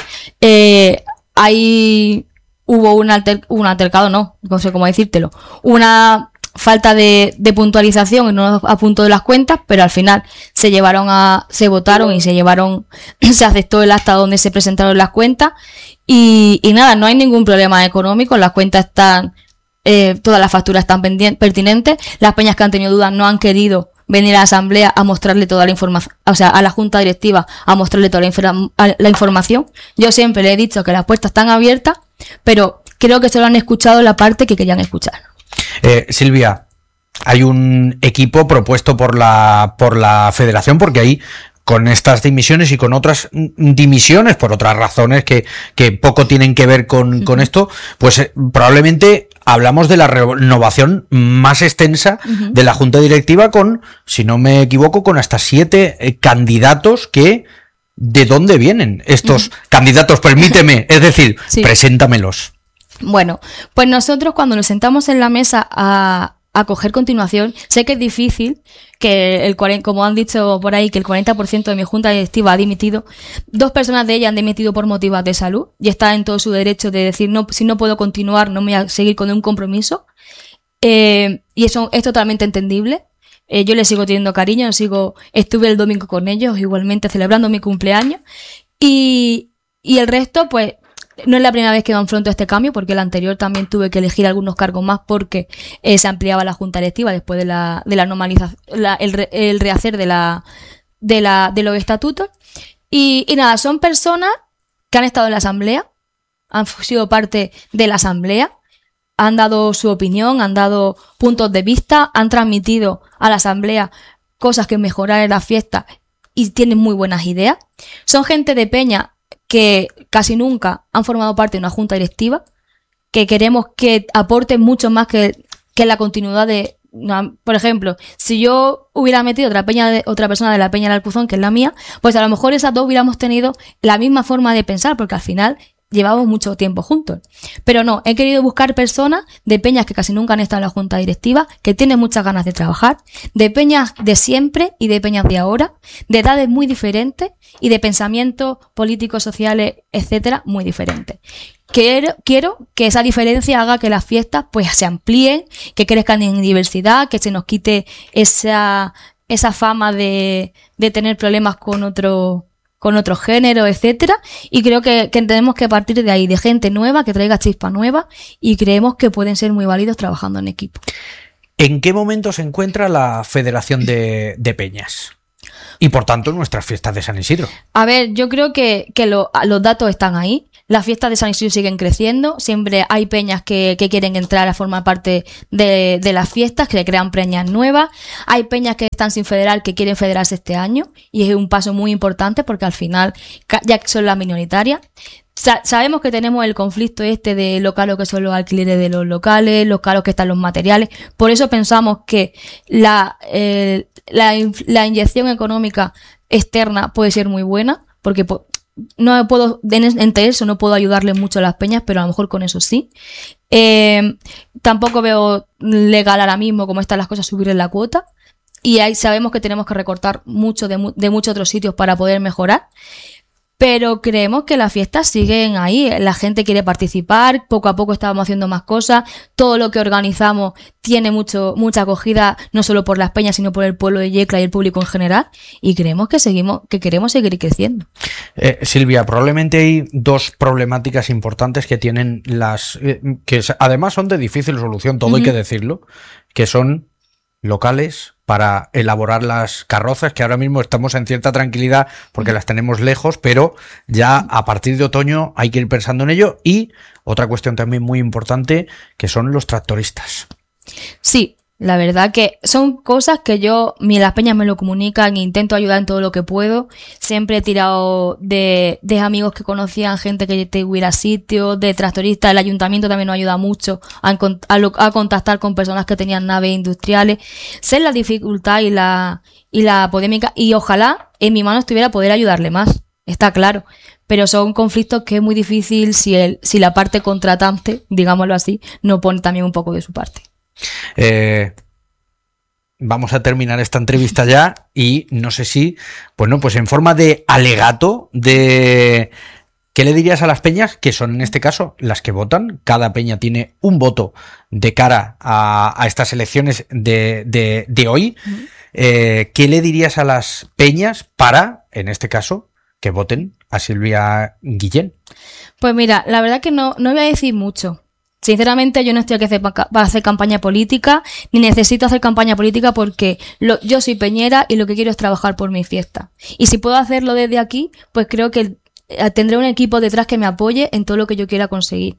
ahí hubo un altercado, no sé cómo decírtelo, una falta de puntualización en unos apuntos de las cuentas, pero al final se votaron y se aceptó el acta donde se presentaron las cuentas, y nada, no hay ningún problema económico, las cuentas están, todas las facturas están pertinentes. Las peñas que han tenido dudas no han querido venir a la asamblea a mostrarle toda la información, o sea, a la junta directiva a mostrarle toda la información. Yo siempre le he dicho que las puertas están abiertas, pero creo que solo han escuchado la parte que querían escuchar. Silvia, hay un equipo propuesto por la federación, porque ahí, con estas dimisiones y con otras dimisiones por otras razones que poco tienen que ver con esto, pues probablemente hablamos de la renovación más extensa de la junta directiva, con, si no me equivoco, con hasta 7 candidatos que... ¿De dónde vienen estos candidatos? Permíteme, es decir, sí. Preséntamelos. Bueno, pues nosotros cuando nos sentamos en la mesa a coger continuación, sé que es difícil, que como han dicho por ahí, que el 40% de mi junta directiva ha dimitido. 2 personas de ellas han dimitido por motivos de salud, y está en todo su derecho de decir, no, si no puedo continuar, no me voy a seguir con un compromiso. Y eso es totalmente entendible. Yo les sigo teniendo cariño, estuve el domingo con ellos, igualmente celebrando mi cumpleaños. Y Y el resto, pues, no es la primera vez que me enfrento a este cambio, porque el anterior también tuve que elegir algunos cargos más porque se ampliaba la junta directiva después de la normalización, el rehacer de los estatutos. Y nada, son personas que han estado en la asamblea, han sido parte de la asamblea, han dado su opinión, han dado puntos de vista, han transmitido a la asamblea cosas que mejorar en la fiesta y tienen muy buenas ideas. Son gente de Peña que casi nunca han formado parte de una junta directiva, que queremos que aporten mucho más que la continuidad de... Por ejemplo, si yo hubiera metido otra persona de la Peña del Alpuzón, que es la mía, pues a lo mejor esas dos hubiéramos tenido la misma forma de pensar, porque al final llevamos mucho tiempo juntos. Pero no, he querido buscar personas de peñas que casi nunca han estado en la junta directiva, que tienen muchas ganas de trabajar, de peñas de siempre y de peñas de ahora, de edades muy diferentes y de pensamientos políticos, sociales, etcétera, muy diferentes. Quiero que esa diferencia haga que las fiestas pues se amplíen, que crezcan en diversidad, que se nos quite esa fama de tener problemas con otro género, etcétera, y creo que tenemos que partir de ahí, de gente nueva, que traiga chispa nueva, y creemos que pueden ser muy válidos trabajando en equipo. ¿En qué momento se encuentra la Federación de Peñas? Y por tanto nuestras fiestas de San Isidro. A ver, yo creo que los datos están ahí. Las fiestas de San Isidro siguen creciendo. Siempre hay peñas que quieren entrar a formar parte de las fiestas, que crean peñas nuevas. Hay peñas que están sin federar, que quieren federarse este año. Y es un paso muy importante porque al final ya son las minoritarias. Sabemos que tenemos el conflicto de lo caro que son los alquileres de los locales, los caros que están los materiales. Por eso pensamos que la inyección económica externa puede ser muy buena, porque no puedo, entre eso no puedo ayudarle mucho a las peñas, pero a lo mejor con eso sí. Tampoco veo legal ahora mismo, como están las cosas, subirle la cuota. Y ahí sabemos que tenemos que recortar mucho de muchos otros sitios para poder mejorar. Pero creemos que las fiestas siguen ahí, la gente quiere participar, poco a poco estamos haciendo más cosas, todo lo que organizamos tiene mucha acogida, no solo por las peñas, sino por el pueblo de Yecla y el público en general, y creemos que queremos seguir creciendo. Silvia, probablemente hay dos problemáticas importantes que tienen que además son de difícil solución, todo hay que decirlo, que son locales para elaborar las carrozas, que ahora mismo estamos en cierta tranquilidad porque las tenemos lejos, pero ya a partir de otoño hay que ir pensando en ello. Y otra cuestión también muy importante, que son los tractoristas. Sí, la verdad que son cosas que las peñas me lo comunican e intento ayudar en todo lo que puedo. Siempre he tirado de amigos que conocían, gente que tuviera sitio, de tractoristas. El ayuntamiento también nos ayuda mucho a contactar con personas que tenían naves industriales. Sé la dificultad y la polémica, y ojalá en mi mano estuviera poder ayudarle más, está claro. Pero son conflictos que es muy difícil si la parte contratante, digámoslo así, no pone también un poco de su parte. Vamos a terminar esta entrevista ya y no sé si, pues en forma de alegato ¿qué le dirías a las peñas, que son en este caso las que votan? Cada peña tiene un voto de cara a estas elecciones de hoy. ¿Qué le dirías a las peñas para, en este caso, que voten a Silvia Guillén? Pues mira, la verdad que no voy a decir mucho. Sinceramente, yo no estoy aquí para hacer campaña política, ni necesito hacer campaña política porque yo soy peñera y lo que quiero es trabajar por mi fiesta. Y si puedo hacerlo desde aquí, pues creo que tendré un equipo detrás que me apoye en todo lo que yo quiera conseguir.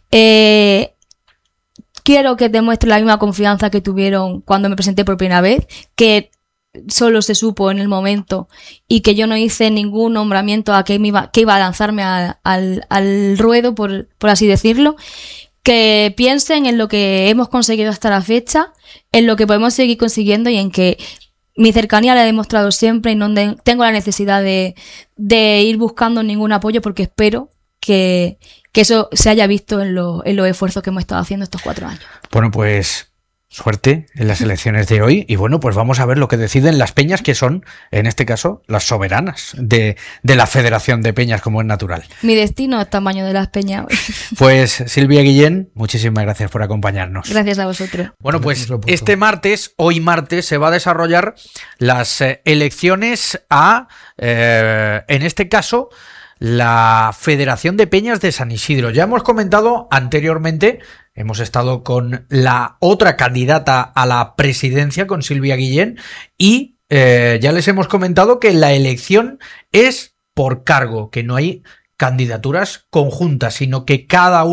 Quiero que demuestre la misma confianza que tuvieron cuando me presenté por primera vez, que solo se supo en el momento y que yo no hice ningún nombramiento a que iba a lanzarme al ruedo, por así decirlo. Que piensen en lo que hemos conseguido hasta la fecha, en lo que podemos seguir consiguiendo y en que mi cercanía la he demostrado siempre y no tengo la necesidad de ir buscando ningún apoyo, porque espero que eso se haya visto en los esfuerzos que hemos estado haciendo estos 4 años. Bueno, pues suerte en las elecciones de hoy y bueno, pues vamos a ver lo que deciden las peñas, que son, en este caso, las soberanas de la Federación de Peñas, como es natural. Mi destino es tamaño de las peñas. Pues Silvia Guillén, muchísimas gracias por acompañarnos. Gracias a vosotros. Bueno, pues hoy martes, se va a desarrollar las elecciones en este caso, la Federación de Peñas de San Isidro. Ya hemos comentado anteriormente, hemos estado con la otra candidata a la presidencia, con Silvia Guillén, y ya les hemos comentado que la elección es por cargo, que no hay candidaturas conjuntas, sino que cada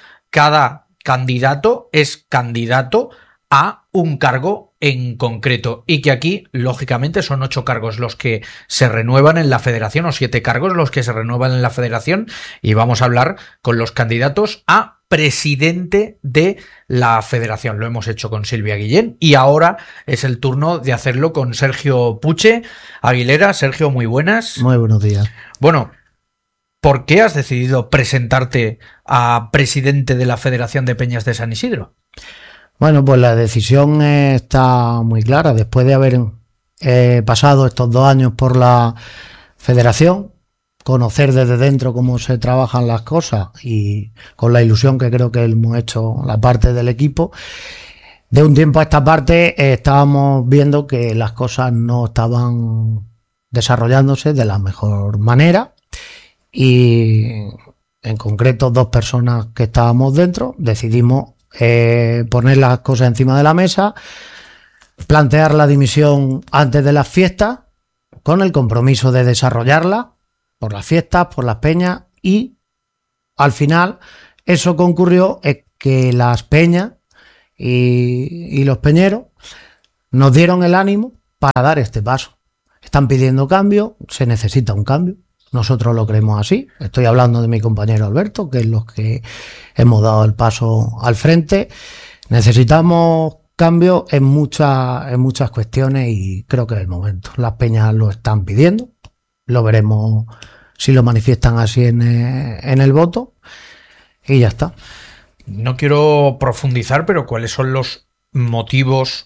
candidato es candidato a un cargo en concreto, y que aquí, lógicamente, son 8 cargos los que se renuevan en la federación, o 7 cargos los que se renuevan en la federación, y vamos a hablar con los candidatos a presidente de la federación. Lo hemos hecho con Silvia Guillén y ahora es el turno de hacerlo con Sergio Puche Aguilera. Sergio, muy buenas. Muy buenos días. Bueno, ¿por qué has decidido presentarte a presidente de la Federación de Peñas de San Isidro? Bueno, pues la decisión está muy clara. Después de haber pasado estos 2 años por la federación, conocer desde dentro cómo se trabajan las cosas y con la ilusión que creo que hemos hecho la parte del equipo, de un tiempo a esta parte estábamos viendo que las cosas no estaban desarrollándose de la mejor manera, y en concreto 2 personas que estábamos dentro decidimos poner las cosas encima de la mesa, plantear la dimisión antes de las fiestas con el compromiso de desarrollarla por las fiestas, por las peñas, y al final eso concurrió es que las peñas y los peñeros nos dieron el ánimo para dar este paso. Están pidiendo cambio, se necesita un cambio. Nosotros lo creemos así. Estoy hablando de mi compañero Alberto, que es los que hemos dado el paso al frente. Necesitamos cambio en muchas cuestiones y creo que es el momento. Las peñas lo están pidiendo. Lo veremos si lo manifiestan así en el voto y ya está. No quiero profundizar, pero ¿cuáles son los motivos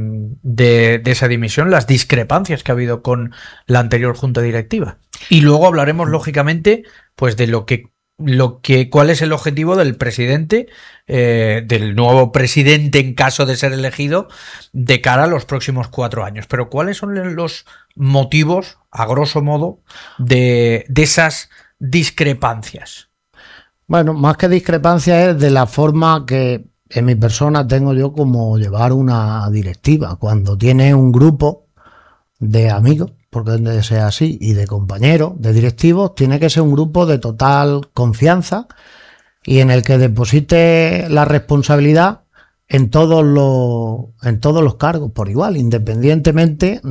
de esa dimisión, las discrepancias que ha habido con la anterior junta directiva? Y luego hablaremos, lógicamente, pues de cuál es el objetivo del presidente, del nuevo presidente en caso de ser elegido, de cara a los próximos 4 años. Pero ¿cuáles son los motivos, a grosso modo, de esas discrepancias? Bueno, más que discrepancias es de la forma que en mi persona tengo yo como llevar una directiva. Cuando tienes un grupo de amigos, porque debe de ser así, y de compañeros, de directivos, tiene que ser un grupo de total confianza y en el que deposite la responsabilidad en todos los cargos por igual, independientemente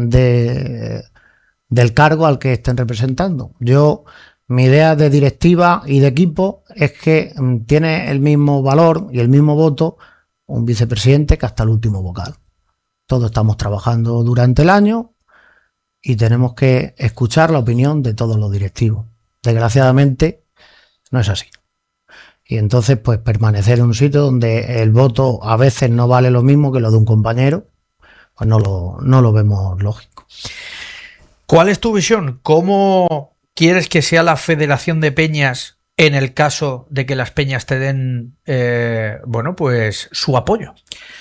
del cargo al que estén representando. Mi idea de directiva y de equipo es que tiene el mismo valor y el mismo voto un vicepresidente que hasta el último vocal. Todos estamos trabajando durante el año y tenemos que escuchar la opinión de todos los directivos. Desgraciadamente no es así. Y entonces, pues permanecer en un sitio donde el voto a veces no vale lo mismo que lo de un compañero, pues no lo vemos lógico. ¿Cuál es tu visión? ¿Cómo quieres que sea la Federación de Peñas en el caso de que las peñas te den pues su apoyo?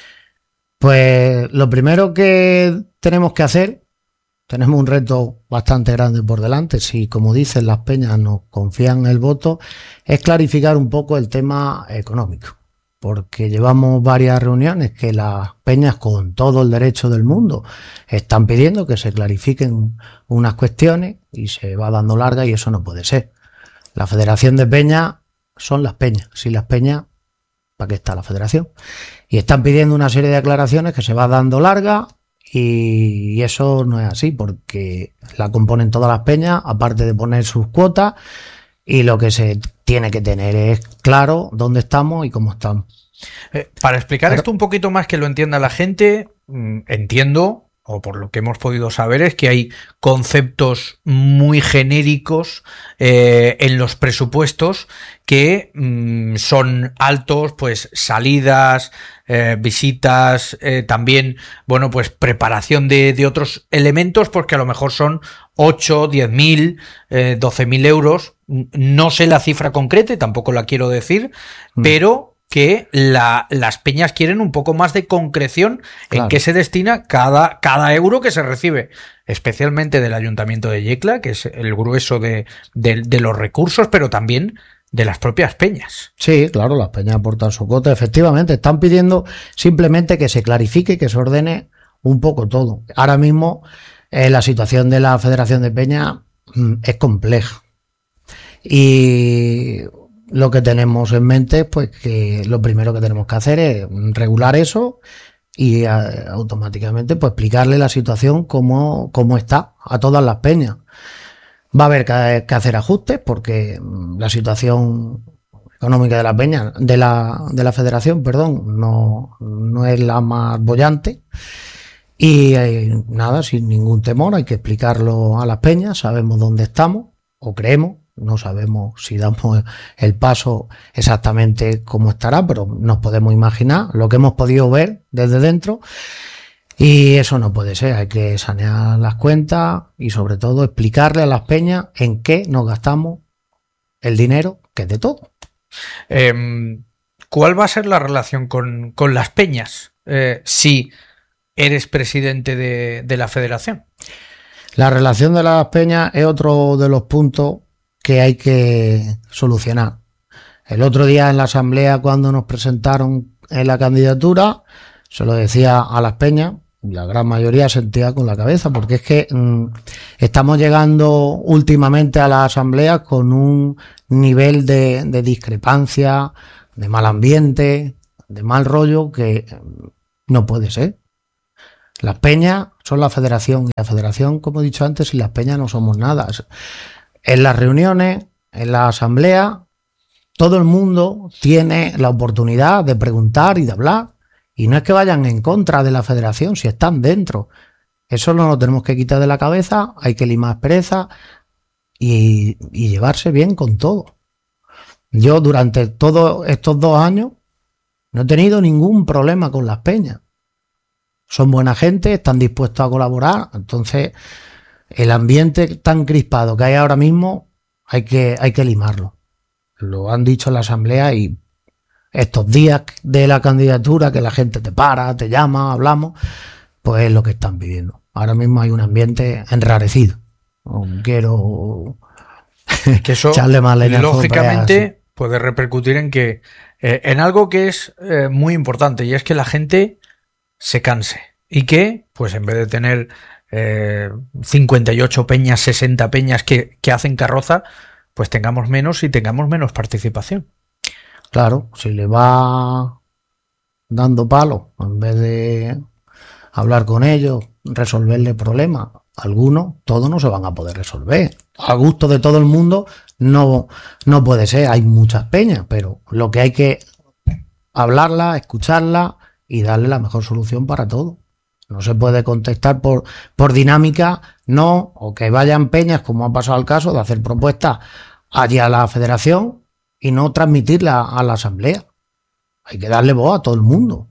Pues lo primero que tenemos que hacer, tenemos un reto bastante grande por delante, si como dicen las peñas nos confían el voto, es clarificar un poco el tema económico, porque llevamos varias reuniones que las peñas, con todo el derecho del mundo, están pidiendo que se clarifiquen unas cuestiones y se va dando larga y eso no puede ser. La Federación de Peñas son las peñas. Si las peñas, ¿para qué está la federación? Y están pidiendo una serie de aclaraciones que se va dando larga y eso no es así, porque la componen todas las peñas, aparte de poner sus cuotas, y lo que se tiene que tener es claro dónde estamos y cómo estamos. Para explicar esto un poquito más, que lo entienda la gente, entiendo, o por lo que hemos podido saber, es que hay conceptos muy genéricos en los presupuestos que son altos, pues salidas, visitas, también, pues preparación de otros elementos, porque a lo mejor son 8, 10.000, 12.000 euros. No sé la cifra concreta, tampoco la quiero decir, pero que las peñas quieren un poco más de concreción Claro. en qué se destina cada euro que se recibe, especialmente del Ayuntamiento de Yecla, que es el grueso de los recursos, pero también de las propias peñas. Sí, claro, las peñas aportan su cuota. Efectivamente, están pidiendo simplemente que se clarifique y que se ordene un poco todo. Ahora mismo la situación de la Federación de Peñas es compleja. Y lo que tenemos en mente es pues que lo primero que tenemos que hacer es regular eso y automáticamente pues explicarle la situación como está a todas las peñas. Va a haber que hacer ajustes porque la situación económica de la peña, de la federación, perdón, no es la más boyante. Y nada, sin ningún temor, hay que explicarlo a las peñas, sabemos dónde estamos, o creemos, no sabemos si damos el paso exactamente cómo estará, pero nos podemos imaginar lo que hemos podido ver desde dentro. Y eso no puede ser, hay que sanear las cuentas y sobre todo explicarle a las peñas en qué nos gastamos el dinero, que es de todo. ¿Cuál va a ser la relación con las peñas si eres presidente de la federación? La relación de las peñas es otro de los puntos que hay que solucionar. El otro día en la asamblea, cuando nos presentaron en la candidatura, se lo decía a las peñas, la gran mayoría sentía con la cabeza, porque es que estamos llegando últimamente a la asamblea con un nivel de discrepancia, de mal ambiente, de mal rollo, que no puede ser. Las peñas son la federación, y la federación, como he dicho antes, y las peñas no somos nada. En las reuniones, en la asamblea, todo el mundo tiene la oportunidad de preguntar y de hablar. Y no es que vayan en contra de la federación, si están dentro. Eso no lo tenemos que quitar de la cabeza, hay que limar pereza y llevarse bien con todo. Yo durante todos estos 2 años no he tenido ningún problema con las peñas. Son buena gente, están dispuestos a colaborar. Entonces, el ambiente tan crispado que hay ahora mismo hay que limarlo. Lo han dicho en la asamblea y estos días de la candidatura que la gente te para, te llama, hablamos, pues es lo que están pidiendo. Ahora mismo hay un ambiente enrarecido. No quiero que eso echarle más leña al fuego, lógicamente puede repercutir en que en algo que es muy importante, y es que la gente se canse y que, pues en vez de tener 58 peñas, 60 peñas que hacen carroza, pues tengamos menos y tengamos menos participación. Claro, si le va dando palo, en vez de hablar con ellos, resolverle problemas, algunos, todos no se van a poder resolver. A gusto de todo el mundo no puede ser, hay muchas peñas, pero lo que hay que hablarla, escucharla y darle la mejor solución para todo. No se puede contestar por dinámica, no, o que vayan peñas, como ha pasado el caso, de hacer propuestas allí a la federación y no transmitirla a la asamblea. Hay que darle voz a todo el mundo.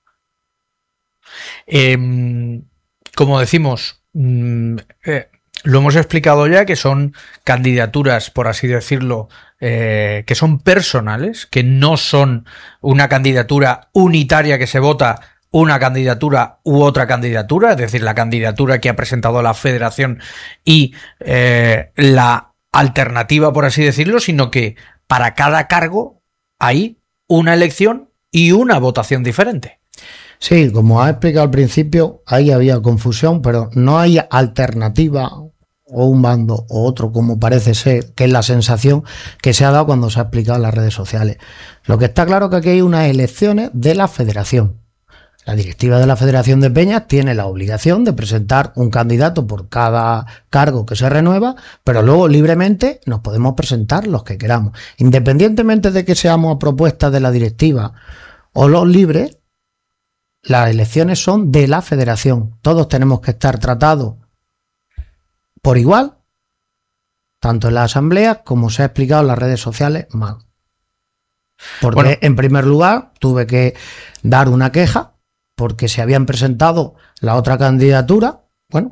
Como decimos, lo hemos explicado ya, que son candidaturas, por así decirlo, que son personales, que no son una candidatura unitaria que se vota una candidatura u otra candidatura, es decir, la candidatura que ha presentado la federación y la alternativa, por así decirlo, sino que para cada cargo hay una elección y una votación diferente. Sí, como has explicado al principio, ahí había confusión, pero no hay alternativa o un bando o otro, como parece ser, que es la sensación que se ha dado cuando se ha explicado en las redes sociales. Lo que está claro es que aquí hay unas elecciones de la federación. La directiva de la Federación de Peñas tiene la obligación de presentar un candidato por cada cargo que se renueva, pero luego libremente nos podemos presentar los que queramos. Independientemente de que seamos a propuestas de la directiva o los libres, las elecciones son de la Federación. Todos tenemos que estar tratados por igual, tanto en la asamblea como se ha explicado en las redes sociales mal. Porque en primer lugar tuve que dar una queja porque se habían presentado la otra candidatura,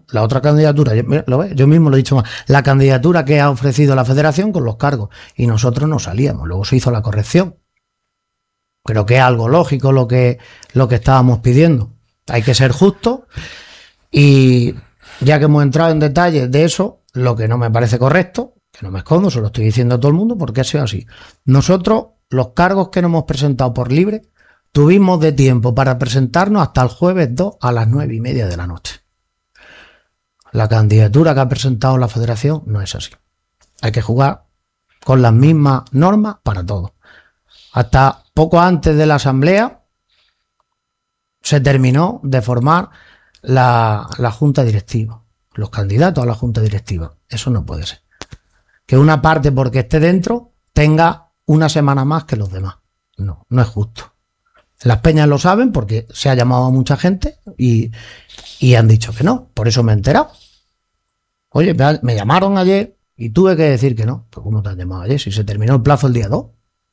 yo mismo lo he dicho más, la candidatura que ha ofrecido la federación con los cargos, y nosotros no salíamos, luego se hizo la corrección. Creo que es algo lógico lo que estábamos pidiendo. Hay que ser justos y ya que hemos entrado en detalles de eso, lo que no me parece correcto, que no me escondo, se lo estoy diciendo a todo el mundo porque ha sido así. Nosotros, los cargos que nos hemos presentado por libre, tuvimos de tiempo para presentarnos hasta el jueves 2 a las 9:30 de la noche. La candidatura que ha presentado la Federación no es así. Hay que jugar con las mismas normas para todos. Hasta poco antes de la asamblea se terminó de formar la junta directiva, los candidatos a la junta directiva. Eso no puede ser. Que una parte, porque esté dentro, tenga una semana más que los demás. No, no es justo. Las peñas lo saben porque se ha llamado a mucha gente y han dicho que no. Por eso me he enterado. Oye, me llamaron ayer y tuve que decir que no. ¿Pero cómo te han llamado ayer? Si se terminó el plazo el día 2.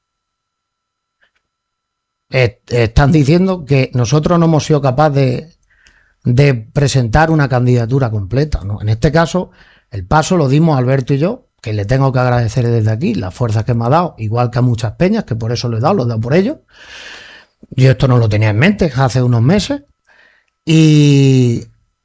Están diciendo que nosotros no hemos sido capaces de presentar una candidatura completa, ¿no? En este caso, el paso lo dimos Alberto y yo, que le tengo que agradecer desde aquí las fuerzas que me ha dado, igual que a muchas peñas, que por eso lo he dado por ellos. Yo esto no lo tenía en mente hace unos meses. ¿Y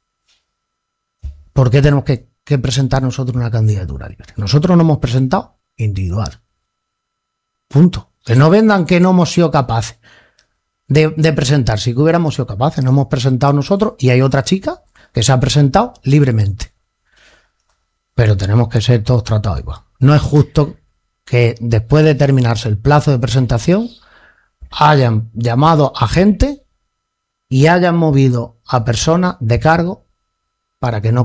por qué tenemos que presentar nosotros una candidatura libre? Nosotros no hemos presentado individual. Punto. Que no vendan que no hemos sido capaces de presentar. Si que hubiéramos sido capaces, no hemos presentado nosotros y hay otra chica que se ha presentado libremente. Pero tenemos que ser todos tratados igual. No es justo que después de terminarse el plazo de presentación hayan llamado a gente y hayan movido a personas de cargo para que no